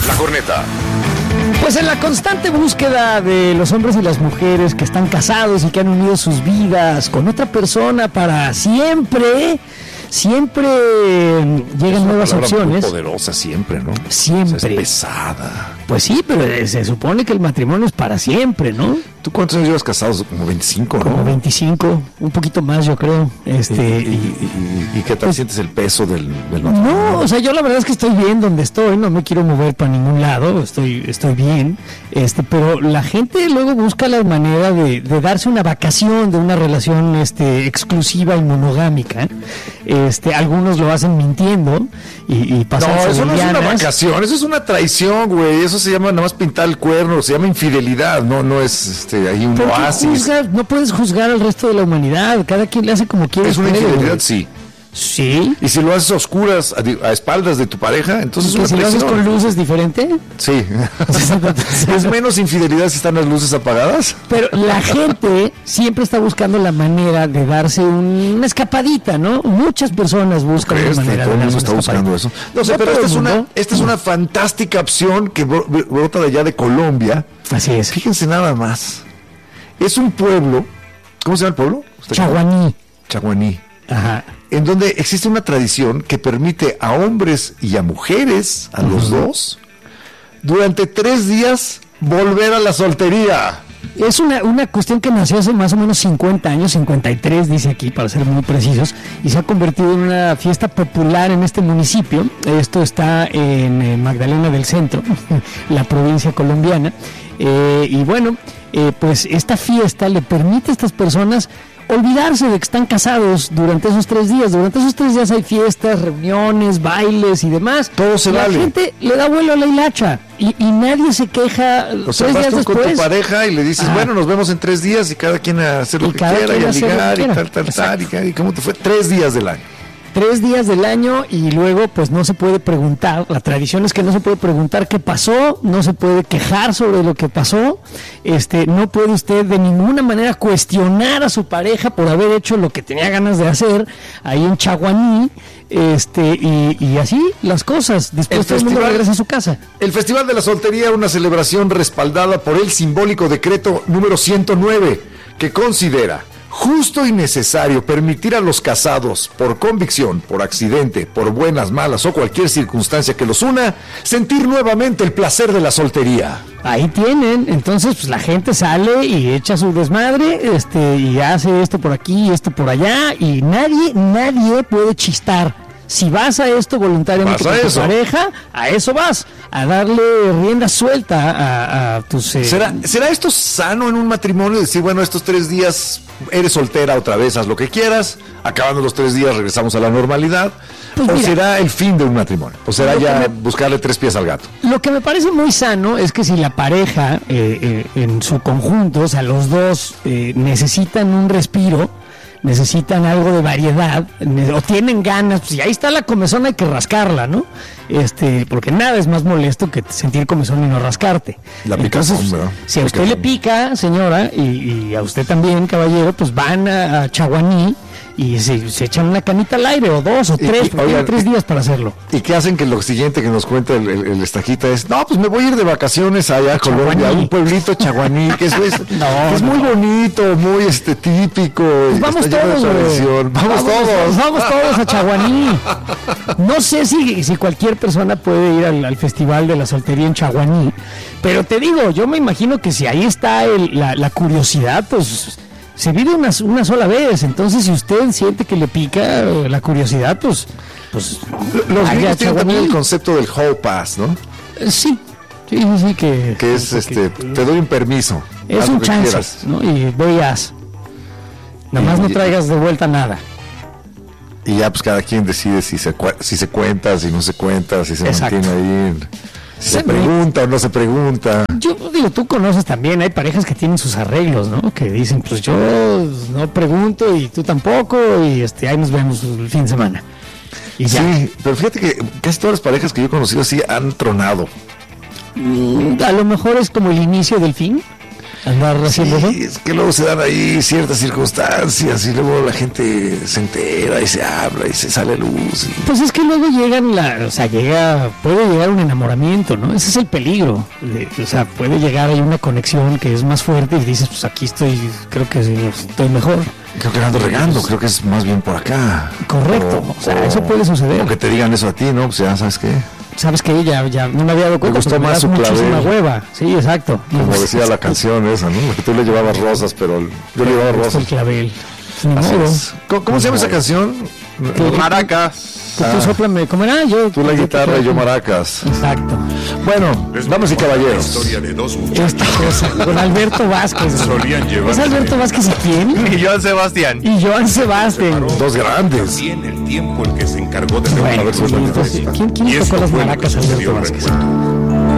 La Corneta. Pues en la constante búsqueda de los hombres y las mujeres que están casados y que han unido sus vidas con otra persona para siempre llegan nuevas opciones. Muy poderosa siempre, ¿no? Siempre. O sea, es pesada. Pues sí, pero se supone que el matrimonio es para siempre, ¿no? ¿Tú cuántos años llevas casados? Como 25, ¿no? Como 25, un poquito más yo creo. ¿Y qué tal pues, sientes el peso del matrimonio? No, o sea, yo la verdad es que estoy bien donde estoy, no me quiero mover para ningún lado, estoy bien, pero la gente luego busca la manera de darse una vacación de una relación exclusiva y monogámica. Algunos lo hacen mintiendo y pasan. No, eso no es una vacación, eso es una traición, güey. Eso se llama nada más pintar el cuerno, se llama infidelidad, no es ahí un oasis. No puedes juzgar al resto de la humanidad, cada quien le hace como quiere. Es una infidelidad, sí. Sí. Y si lo haces a oscuras, a espaldas de tu pareja, entonces ¿Y si lo haces con luces diferente? Sí. ¿Es menos infidelidad si están las luces apagadas? Pero la gente siempre está buscando la manera de darse una escapadita, ¿no? Muchas personas buscan la manera todo de el mundo darse está una buscando eso. No sé, pero esta es una fantástica opción que brota de allá de Colombia. Así es. Fíjense nada más. Es un pueblo, ¿cómo se llama el pueblo? Chaguaní. Ajá. En donde existe una tradición que permite a hombres y a mujeres, a los dos, durante 3 días volver a la soltería. Es una cuestión que nació hace más o menos 50 años, 53 dice aquí, para ser muy precisos, y se ha convertido en una fiesta popular en este municipio. Esto está en Magdalena del Centro, la provincia colombiana. Y bueno, pues esta fiesta le permite a estas personas olvidarse de que están casados durante esos 3 días. Durante esos 3 días hay fiestas, reuniones, bailes y demás. Todo se vale. La gente le da vuelo a la hilacha y nadie se queja. O sea, 3 vas días tú después con tu pareja y le dices, bueno, nos vemos en 3 días y cada quien a hacer lo que quiera y a ligar y tal. ¿Y cómo te fue? 3 días del año. 3 días del año y luego pues no se puede preguntar, la tradición es que no se puede preguntar qué pasó, no se puede quejar sobre lo que pasó, no puede usted de ninguna manera cuestionar a su pareja por haber hecho lo que tenía ganas de hacer ahí en Chaguaní, y así las cosas, después todo el mundo regresa a su casa. El Festival de la Soltería, una celebración respaldada por el simbólico decreto número 109, que considera justo y necesario permitir a los casados, por convicción, por accidente, por buenas, malas o cualquier circunstancia que los una, sentir nuevamente el placer de la soltería. Ahí tienen, entonces pues la gente sale y echa su desmadre, y hace esto por aquí, esto por allá, y nadie puede chistar. Si vas a esto voluntariamente con tu pareja, a eso vas, a darle rienda suelta a tus... ¿Será esto sano en un matrimonio? Decir, bueno, estos 3 días eres soltera otra vez, haz lo que quieras, acabando los 3 días regresamos a la normalidad, pues ¿o mira, será el fin de un matrimonio? ¿O será ya buscarle 3 pies al gato? Lo que me parece muy sano es que si la pareja en su conjunto, o sea, los dos necesitan un respiro, necesitan algo de variedad, o tienen ganas, pues y ahí está la comezón, hay que rascarla, ¿no? Porque nada es más molesto que sentir comezón y no rascarte. La picazón, ¿verdad? Si a usted le pica, señora, y a usted también, caballero, pues van a Chaguaní y se echan una canita al aire, o 2 o 3, porque tienen 3 días para hacerlo. ¿Y qué hacen? Que lo siguiente que nos cuenta el estajita es, no, pues me voy a ir de vacaciones allá a Colombia, a un pueblito Chaguaní, que eso es, es muy bonito, muy típico. Pues vamos todos, vamos todos a Chaguaní. No sé si cualquier persona puede ir al Festival de la Soltería en Chaguaní, pero te digo, yo me imagino que si ahí está la curiosidad, pues se vive una sola vez. Entonces si usted siente que le pica la curiosidad, pues los gringos tienen también el concepto del hall pass, ¿no? Sí, que es te doy un permiso, es un chance, ¿no? Y veas, nada más no traigas de vuelta nada. Y ya pues cada quien decide si se cuenta, si no se cuenta, si se mantiene ahí, si se pregunta o no se pregunta. Yo digo, tú conoces también, hay parejas que tienen sus arreglos, ¿no? Que dicen, pues yo no pregunto y tú tampoco, y ahí nos vemos el fin de semana. Y ya. Sí, pero fíjate que casi todas las parejas que yo he conocido así han tronado. A lo mejor es como el inicio del fin. andar haciendo eso. Sí, es que luego se dan ahí ciertas circunstancias y luego la gente se entera y se habla y se sale luz. Pues es que luego puede llegar un enamoramiento, ¿no? Ese es el peligro. O sea, puede llegar ahí una conexión que es más fuerte y dices, pues aquí creo que estoy mejor. Creo que ando regando, creo que es más bien por acá. Correcto, eso puede suceder. O que te digan eso a ti, ¿no? Pues ya sabes qué. Sabes que ya no me había dado cuenta, gustó más su muchísima hueva. Sí, exacto. Como decía la canción esa, ¿no? Que tú le llevabas rosas, pero yo le llevaba rosas. El clavel. ¿Cómo se llama esa canción? Maracas. Tú sóplame, ¿cómo era? Tú la guitarra y yo maracas. Exacto. Bueno, damas y caballeros. Historia de dos Esta cosa, con Alberto Vázquez. ¿Es Alberto Vázquez y quién? Y Joan Sebastián. Y Joan Sebastián. Dos grandes. También el tiempo el que se encargó de Bueno, ¿quién tocó las maracas, Alberto Vázquez?